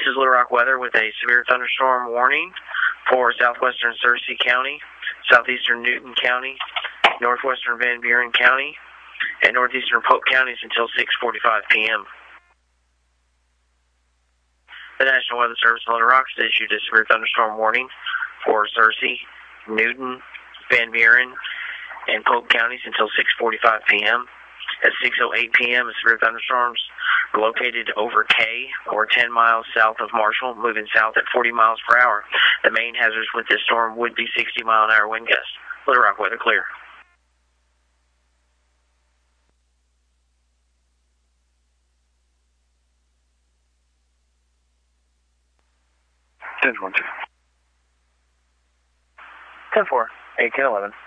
is Little Rock weather with a severe thunderstorm warning for southwestern Searcy County, southeastern Newton County, northwestern Van Buren County, and northeastern Polk counties until 6:45 p.m. The National Weather Service in Little Rock has issued a severe thunderstorm warning for Searcy, Newton, Van Buren, and Polk counties until 6:45 p.m. At 6:08 p.m., a severe thunderstorms located over K, or 10 miles south of Marshall, moving south at 40 miles per hour. The main hazards with this storm would be 60-mile-an-hour wind gusts. Little Rock weather clear. 10-4. 10-4, 18-11.